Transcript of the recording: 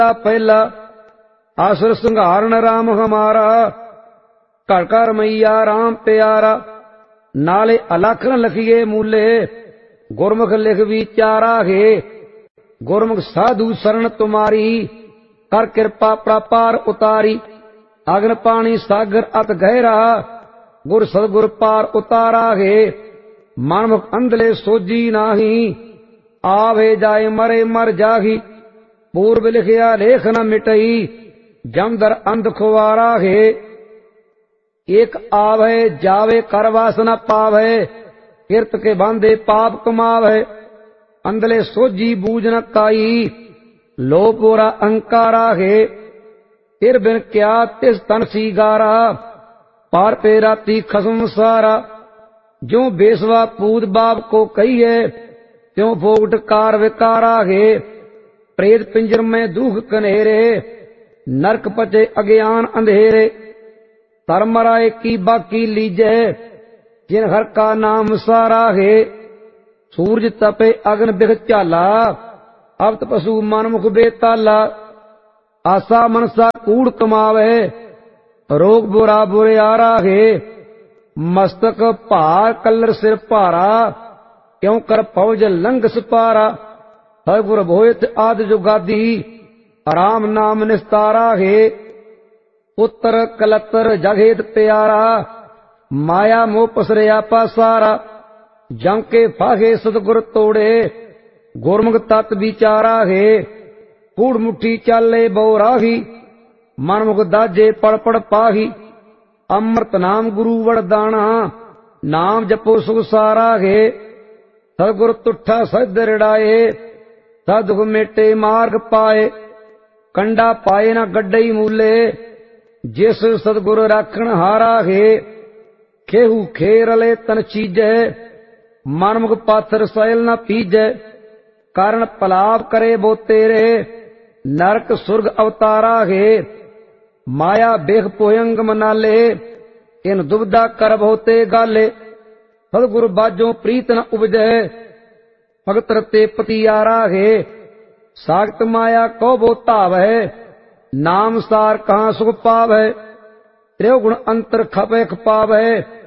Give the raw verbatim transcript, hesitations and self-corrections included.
पहला आसुर संहारण राम हमारा, घर घर मैया राम प्यारा। नाले अलख न लखिए मूले, गुरमुख लिख विचारा है। गुरमुख साधु शरण तुम्हारी, कर कृपा प्रापार उतारी। अग्न पानी सागर अत गहरा, गुर सदगुर पार उतारा है। मनमुख अंधले सोजी नाही, आवे जाए मरे मर जाही। पूर्व लिखिया लेख न मिटई, जमदर अंध खुवारा है। एक आवे जावे कर वासना पावे, किरत के बांधे पाप कमावे। अंधले सोजी बूझ न काई, लोभ बोरा अहंकारा है। तिर बिन क्या तिस तन सीगारा, पार पे राती खसम सारा। जो बेसवा पूत बाप को कहिए, त्यों भोगट कार विकारा है। प्रेत पिंजर में दुख कनेरे, नरक पचे अज्ञान अंधेरे। धर्मराय की बाकी लीजे, जिन हर का नाम सारा है। सूरज तपे अग्न बिख चाला, अब पशु मनमुख बेताला। आशा मनसा कूड़ कमावे, रोग बुरा बुरे आरा है। मस्तक भार कलर सिर भारा, क्यों कर फौज लंघ सपारा। हर गुर भोयत आदि जुगादी, राम नाम निस्तारा है। पुत्र कलतर जगेत प्यारा, माया मोह पसरिया पासारा। जम के फाहे सतगुर तोड़े, गुरमुख तत् विचारा है। कूड़ मुट्ठी चाले बहुराही, मनमुख दाजे पड़ पड़ पाही। अमृत नाम गुरु वरदाना, नाम जपो सुख सारा है। सतगुर तुठा सद रिड़ाए, सदुख मेटे मार्ग पाए। कंडा पाए न गड्डई मूले, जिस सतगुर राखण हारा है। खेहू खेरले तन चीजै, मनमुख पाथर सैल न पीजै। कारण पलाप करे बो तेरे, नरक सुर्ग अवतारा है। माया बेख पोयंग मनाले, इन दुबदा कर बहुते गाले। सतगुर बाजो प्रीत न उपजै, भगत रते पतियारा है। सागत माया को बो ताव है, नाम सार कहाँ सुख पाव है। त्रिगुण अंतर खपे खपाव है,